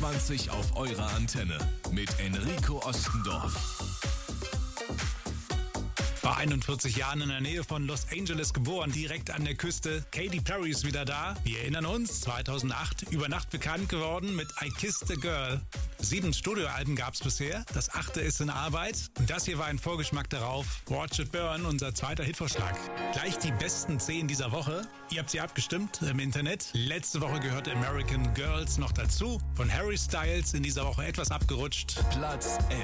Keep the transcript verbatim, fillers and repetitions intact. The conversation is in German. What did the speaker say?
zwanzig auf eurer Antenne mit Enrico Ostendorf. Vor einundvierzig Jahren in der Nähe von Los Angeles geboren, direkt an der Küste. Katy Perry ist wieder da. Wir erinnern uns, zweitausendacht über Nacht bekannt geworden mit I Kissed a Girl. Sieben Studioalben gab es bisher, das achte ist in Arbeit. Und das hier war ein Vorgeschmack darauf. Watch It Burn, unser zweiter Hitvorschlag. Gleich die besten zehn dieser Woche. Ihr habt sie abgestimmt im Internet. Letzte Woche gehörte American Girls noch dazu. Von Harry Styles in dieser Woche etwas abgerutscht. Platz elf.